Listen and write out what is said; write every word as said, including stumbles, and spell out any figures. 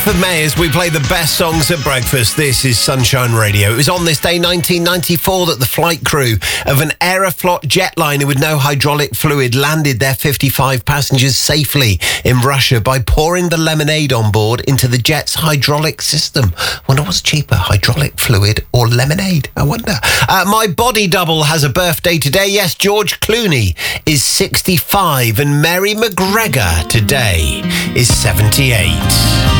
For May, as we play the best songs at breakfast, this is Sunshine Radio. It was on this day, nineteen ninety-four, that the flight crew of an Aeroflot jetliner with no hydraulic fluid landed their fifty-five passengers safely in Russia by pouring the lemonade on board into the jet's hydraulic system. Wonder what's cheaper, hydraulic fluid or lemonade? I wonder. Uh, my body double has a birthday today. Yes, George Clooney is sixty-five and Mary McGregor today is seventy-eight.